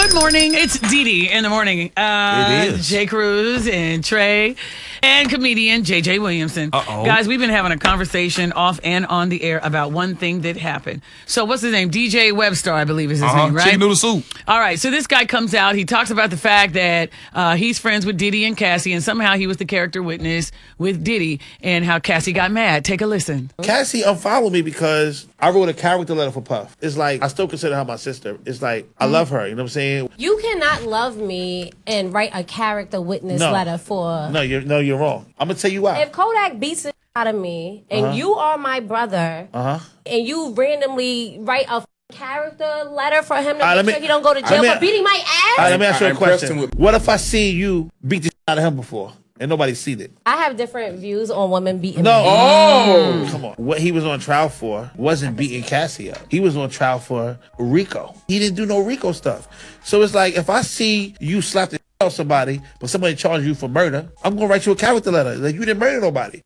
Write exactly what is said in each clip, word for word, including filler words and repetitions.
Good morning. It's Dee Dee in the morning. Uh, it is. Jay Cruz and Trey and comedian J J Williamson. Uh-oh. Guys, we've been having a conversation off and on the air about one thing that happened. So what's his name? D J Webster, I believe is his Uh-huh. name, right? Chicken noodle soup. All right. So this guy comes out. He talks about the fact that uh, he's friends with Diddy and Cassie, and somehow he was the character witness with Diddy, and how Cassie got mad. Take a listen. Cassie unfollowed me because I wrote a character letter for Puff. It's like, I still consider her my sister. It's like, I love her, you know what I'm saying? You cannot love me and write a character witness No. letter for. No, you're no, you're wrong. I'm gonna tell you why. If Kodak beats the out of me and Uh-huh. you are my brother Uh-huh. and you randomly write a character letter for him to All right, make let me- sure he don't go to I jail mean- for beating my ass. All right, let me ask you I a impressed question. him with- What if I see you beat the out of him before and nobody seen it? I have different views on women beating No. me. Oh, come on. What he was on trial for wasn't beating Cassie up. He was on trial for Rico. He didn't do no Rico stuff. So it's like, if I see you slap the out somebody, but somebody charged you for murder, I'm gonna write you a character letter. Like, you didn't murder nobody.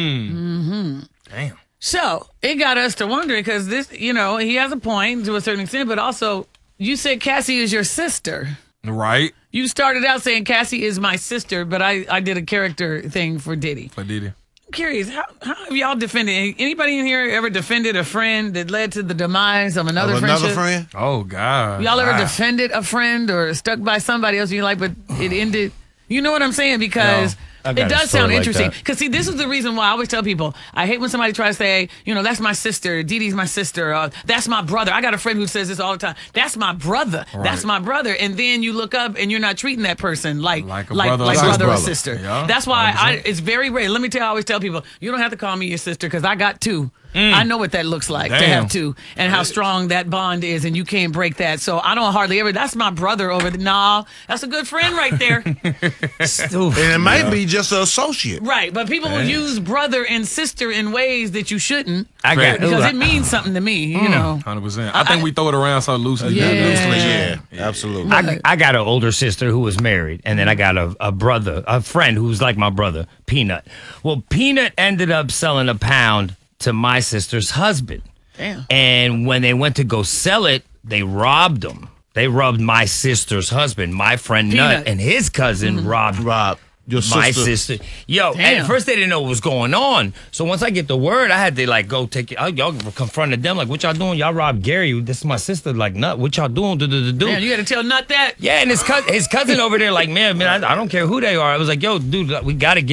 Damn. So it got us to wondering, because this, you know, he has a point to a certain extent, but also you said Cassie is your sister. Right. You started out saying Cassie is my sister, but I, I did a character thing for Diddy. For Diddy. I'm curious, how, how have y'all defended? Anybody in here ever defended a friend that led to the demise of another Of friendship? another friend? Oh, God. Y'all ever Wow. defended a friend or stuck by somebody else you like, but it ended? You know what I'm saying? Because No, I got it a does story sound like interesting. that. Because see, this is the reason why I always tell people, I hate when somebody tries to say, you know, that's my sister, Dee Dee's my sister, uh, that's my brother. I got a friend who says this all the time. That's my brother. That's Right. my brother. And then you look up and you're not treating that person like Like a like, brother or like sister. brother or Brother. sister. Yeah, That's why I, one hundred percent. it's very rare. Let me tell you, I always tell people, you don't have to call me your sister because I got two. I know what that looks like to Damn. have two, and how strong that bond is, and you can't break that. So I don't hardly ever. That's my brother over there. Nah, that's a good friend right there. And it might be just an associate. Right, but people will use brother and sister in ways that you shouldn't. I got because it means something to me, you know. one hundred percent. I think we throw it around so loosely. Yeah. Yeah, absolutely. I, I got an older sister who was married, and then I got a, a brother, a friend who's like my brother, Peanut. Well, Peanut ended up selling a pound to my sister's husband. Damn. And when they went to go sell it, they robbed him. They robbed my sister's husband, my friend Peanut. Nut, and his cousin robbed Rob, your my sister. sister. Yo, Damn. at first they didn't know what was going on. So once I get the word, I had to like go take it. Y'all confronted them like, what y'all doing? Y'all robbed Gary. This is my sister. Like, Nut, what y'all doing? Do, do, do, do. Man, you got to tell Nut that. Yeah, and his cousin, his cousin over there, like, man, man, I, I don't care who they are. I was like, yo, dude, we got to get